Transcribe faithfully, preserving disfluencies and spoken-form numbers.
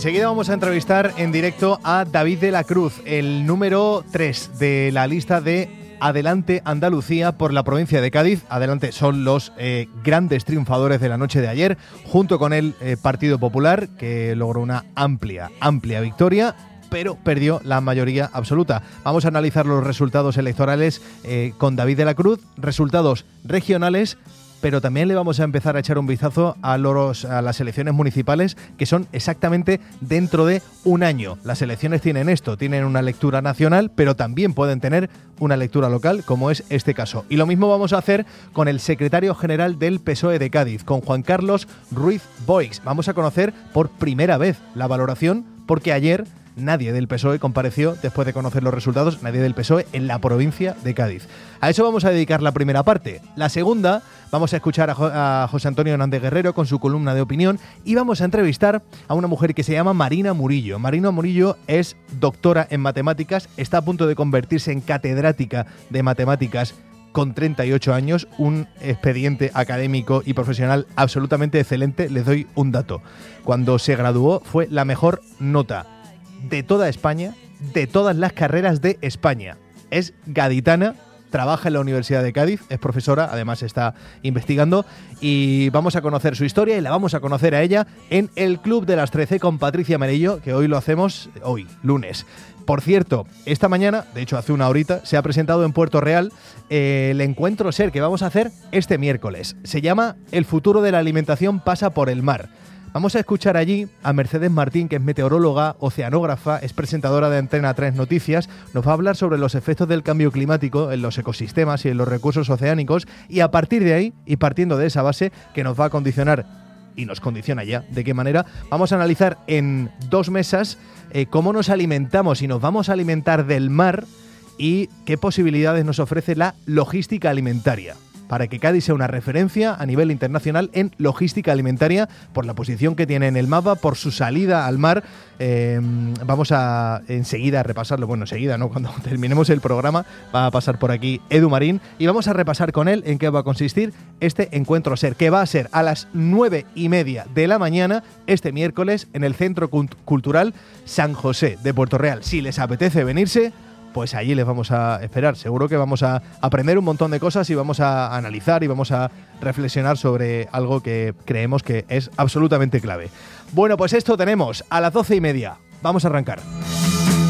Enseguida vamos a entrevistar en directo a David de la Cruz, el número tres de la lista de Adelante Andalucía por la provincia de Cádiz. Adelante son los eh, grandes triunfadores de la noche de ayer, junto con el eh, Partido Popular, que logró una amplia, amplia victoria, pero perdió la mayoría absoluta. Vamos a analizar los resultados electorales eh, con David de la Cruz, resultados regionales, pero también le vamos a empezar a echar un vistazo a, los, a las elecciones municipales, que son exactamente dentro de un año. Las elecciones tienen esto, tienen una lectura nacional, pero también pueden tener una lectura local, como es este caso. Y lo mismo vamos a hacer con el secretario general del P S O E de Cádiz, con Juan Carlos Ruiz Boix. Vamos a conocer por primera vez la valoración, porque ayer nadie del P S O E compareció después de conocer los resultados, nadie del P S O E en la provincia de Cádiz. A eso vamos a dedicar la primera parte. La segunda, vamos a escuchar a, Jo- a José Antonio Hernández Guerrero con su columna de opinión y vamos a entrevistar a una mujer que se llama Marina Murillo. Marina Murillo es doctora en matemáticas, está a punto de convertirse en catedrática de matemáticas con treinta y ocho años, un expediente académico y profesional absolutamente excelente. Les doy un dato. Cuando se graduó fue la mejor nota de toda España, de todas las carreras de España. Es gaditana, trabaja en la Universidad de Cádiz, es profesora, además está investigando, y vamos a conocer su historia y la vamos a conocer a ella en el Club de las trece con Patricia Merello, que hoy lo hacemos, hoy, lunes. Por cierto, esta mañana, de hecho hace una horita, se ha presentado en Puerto Real eh, el encuentro SER que vamos a hacer este miércoles. Se llama El futuro de la alimentación pasa por el mar. Vamos a escuchar allí a Mercedes Martín, que es meteoróloga, oceanógrafa, es presentadora de Antena tres Noticias. Nos va a hablar sobre los efectos del cambio climático en los ecosistemas y en los recursos oceánicos, y a partir de ahí, y partiendo de esa base que nos va a condicionar y nos condiciona ya de qué manera, vamos a analizar en dos mesas eh, cómo nos alimentamos y nos vamos a alimentar del mar y qué posibilidades nos ofrece la logística alimentaria, para que Cádiz sea una referencia a nivel internacional en logística alimentaria, por la posición que tiene en el mapa, por su salida al mar. Eh, vamos a enseguida a repasarlo, bueno, enseguida, ¿no? Cuando terminemos el programa va a pasar por aquí Edu Marín y vamos a repasar con él en qué va a consistir este encuentro SER, que va a ser a las nueve y media de la mañana este miércoles en el Centro Cultural San José de Puerto Real. Si les apetece venirse, pues allí les vamos a esperar. Seguro que vamos a aprender un montón de cosas y vamos a analizar y vamos a reflexionar sobre algo que creemos que es absolutamente clave. Bueno, pues esto tenemos a las doce y media. Vamos a arrancar.